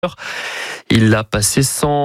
Il a passé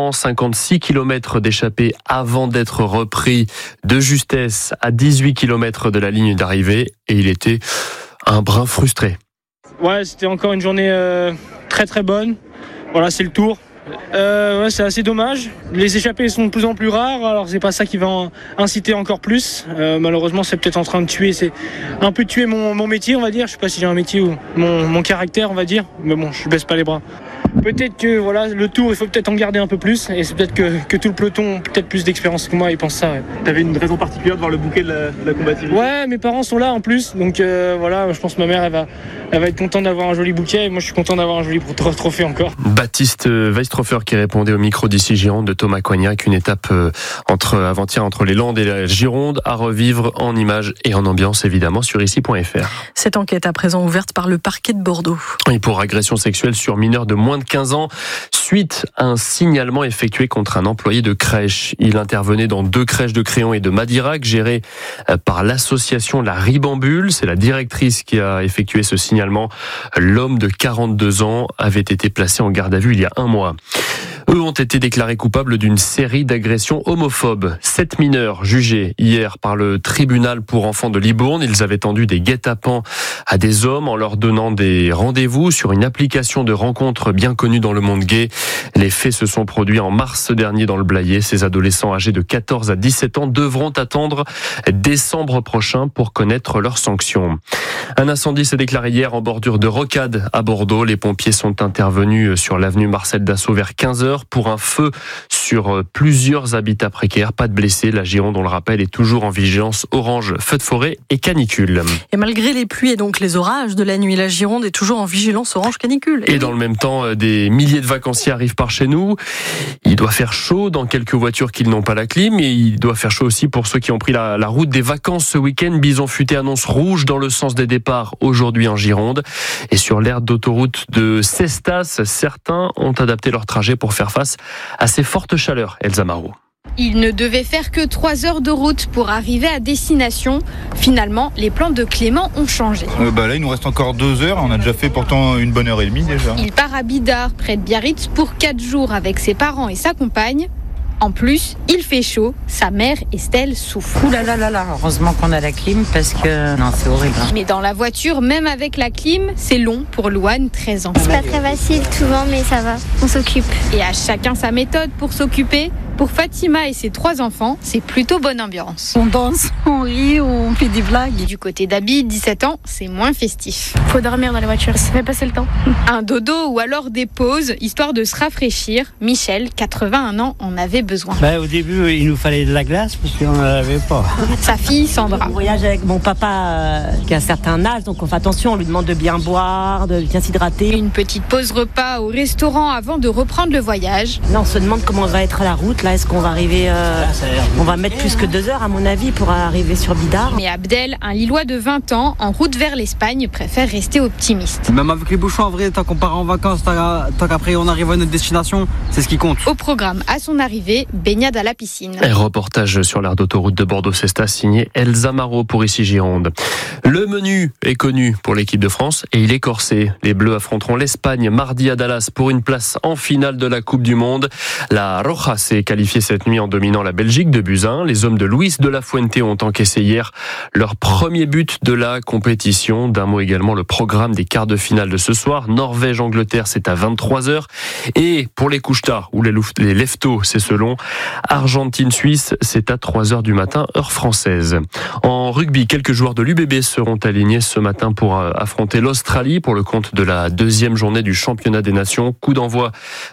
156 km d'échappée avant d'être repris de justesse à 18 km de la ligne d'arrivée et il était un brin frustré. Ouais, c'était encore une journée très très bonne. Voilà, c'est le tour. C'est assez dommage. Les échappées sont de plus en plus rares, alors c'est pas ça qui va inciter encore plus. Malheureusement, c'est peut-être en train de tuer, c'est un peu tuer mon métier, on va dire. Je sais pas si j'ai un métier ou mon caractère, on va dire. Mais bon, je baisse pas les bras. Peut-être que voilà, le tour, il faut peut-être en garder un peu plus. Et c'est peut-être que tout le peloton, peut-être plus d'expérience que moi, ils pensent ça. Ouais. T'avais une raison particulière de voir le bouquet de la combativité? Ouais, mes parents sont là en plus, donc voilà, je pense que ma mère, elle va être contente d'avoir un joli bouquet. Et moi, je suis content d'avoir un joli trophée encore. Baptiste Weistrofer qui répondait au micro d'ici Gironde de Thomas Coignac, une étape avant-hier entre les Landes et la Gironde à revivre en images et en ambiance évidemment sur ici.fr. Cette enquête à présent ouverte par le parquet de Bordeaux. Et pour agression sexuelle sur mineurs de moins de 15 ans, suite à un signalement effectué contre un employé de crèche. Il intervenait dans 2 crèches de Créon et de Madirac, gérées par l'association La Ribambule. C'est la directrice qui a effectué ce signalement. L'homme de 42 ans avait été placé en garde à vue il y a 1 mois. Eux ont été déclarés coupables d'une série d'agressions homophobes. 7 mineurs jugés hier par le tribunal pour enfants de Libourne. Ils avaient tendu des guet-apens à des hommes en leur donnant des rendez-vous sur une application de rencontre bien connue dans le monde gay. Les faits se sont produits en mars dernier dans le Blayais. Ces adolescents âgés de 14 à 17 ans devront attendre décembre prochain pour connaître leurs sanctions. Un incendie s'est déclaré hier en bordure de Rocade à Bordeaux. Les pompiers sont intervenus sur l'avenue Marcel Dassault vers 15h pour un feu sur plusieurs habitats précaires. Pas de blessés. La Gironde, on le rappelle, est toujours en vigilance orange, feu de forêt et canicule. Et malgré les pluies et donc les orages de la nuit, la Gironde est toujours en vigilance orange canicule. Et dans le même temps, des milliers de vacanciers arrivent par chez nous. Il doit faire chaud dans quelques voitures qui n'ont pas la clim et il doit faire chaud aussi pour ceux qui ont pris la route des vacances ce week-end. Bison Futé annonce rouge dans le sens des départs aujourd'hui en Gironde. Et sur l'aire d'autoroute de Cestas, certains ont adapté leur trajet pour faire face à ces fortes chaleurs. Elsa Marot. Il ne devait faire que 3 heures de route pour arriver à destination. Finalement, les plans de Clément ont changé. Là, il nous reste encore 2 heures. On a déjà fait pourtant une bonne heure et demie déjà. Il part à Bidart, près de Biarritz, pour 4 jours avec ses parents et sa compagne. En plus, il fait chaud. Sa mère, Estelle, souffre. Ouh là là là là, heureusement qu'on a la clim parce que non, c'est horrible. Mais dans la voiture, même avec la clim, c'est long pour Louane, 13 ans. C'est pas très facile souvent, mais ça va, on s'occupe. Et à chacun sa méthode pour s'occuper. Pour Fatima et ses 3 enfants, c'est plutôt bonne ambiance. On danse, on rit, on fait des blagues. Du côté d'Abby, 17 ans, c'est moins festif. Faut dormir dans la voiture, ça fait passer le temps. Un dodo ou alors des pauses, histoire de se rafraîchir. Michel, 81 ans, en avait besoin. Au début, il nous fallait de la glace parce qu'on n'en avait pas. Sa fille, Sandra. On voyage avec mon papa qui a un certain âge, donc on fait attention, on lui demande de bien boire, de bien s'hydrater. Une petite pause repas au restaurant avant de reprendre le voyage. Là, on se demande comment va être la route. Là, est-ce qu'on va arriver on va mettre plus que 2 heures à mon avis pour arriver sur Bidart. Mais Abdel, un Lillois de 20 ans, en route vers l'Espagne, préfère rester optimiste. Même avec les bouchons, en vrai, tant qu'on part en vacances, tant qu'après on arrive à notre destination, c'est ce qui compte. Au programme, à son arrivée, baignade à la piscine. Un reportage sur l'aire d'autoroute de Bordeaux-Cestas signé Elsa Marot pour ici Gironde. Le menu est connu pour l'équipe de France et il est corsé. Les Bleus affronteront l'Espagne mardi à Dallas pour une place en finale de la Coupe du Monde. La Roja s'est qualifiée cette nuit en dominant la Belgique de buts 1. Les hommes de Luis de la Fuente ont encaissé hier leur premier but de la compétition. D'un mot également le programme des quarts de finale de ce soir. Norvège-Angleterre, c'est à 23h. Et pour les couches tard ou les leftos, c'est selon. Argentine-Suisse, c'est à 3h du matin, heure française. En rugby, quelques joueurs de l'UBB seront alignés ce matin pour affronter l'Australie pour le compte de la 2e journée du championnat des nations. Coup d'envoi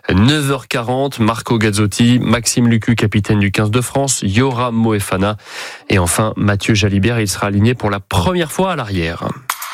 9h40. Marco Gazzotti, Maxime Lucu, capitaine du 15 de France, Yoram Moefana et enfin Mathieu Jalibert, il sera aligné pour la première fois à l'arrière.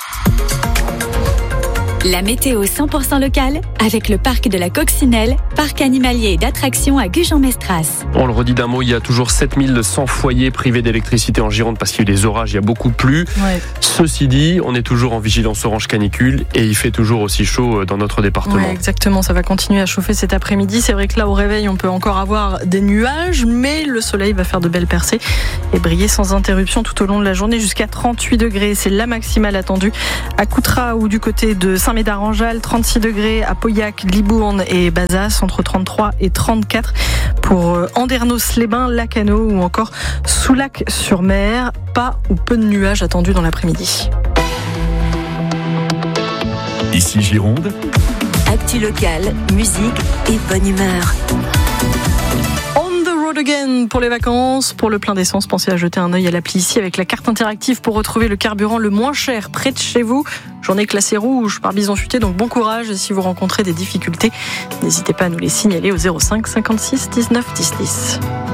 La météo 100% locale avec le parc de la Coccinelle, parc animalier et d'attractions à Gujan-Mestras. On le redit d'un mot, il y a toujours 7100 foyers privés d'électricité en Gironde parce qu'il y a eu des orages, il y a beaucoup plu. Ouais. Ceci dit, on est toujours en vigilance orange canicule et il fait toujours aussi chaud dans notre département. Ouais, exactement, ça va continuer à chauffer cet après-midi. C'est vrai que là, au réveil, on peut encore avoir des nuages, mais le soleil va faire de belles percées et briller sans interruption tout au long de la journée jusqu'à 38 degrés. C'est la maximale attendue à Coutras ou du côté de Saint-Médard-en-Jalles, 36 degrés à Pauillac, Libourne et Bazas, entre 33 et 34 pour Andernos-les-Bains, Lacanau ou encore Soulac-sur-Mer. Pas ou peu de nuages attendus dans l'après-midi. Ici Gironde. Actu locale, musique et bonne humeur. On the road again pour les vacances, pour le plein d'essence. Pensez à jeter un œil à l'appli ici avec la carte interactive pour retrouver le carburant le moins cher près de chez vous. Journée classée rouge par Bison Futé, donc bon courage. Et si vous rencontrez des difficultés, n'hésitez pas à nous les signaler au 05 56 19 10 10.